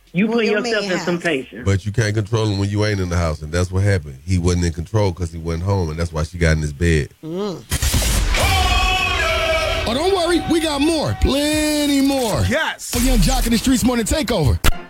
You put yourself in some patience. But you can't control him when you ain't in the house, and that's what happened. He wasn't in control because he wasn't home, and that's why she got in his bed. Oh, don't worry. We got more. Plenty more. Yes. For Young Jock in the Streets Morning Takeover.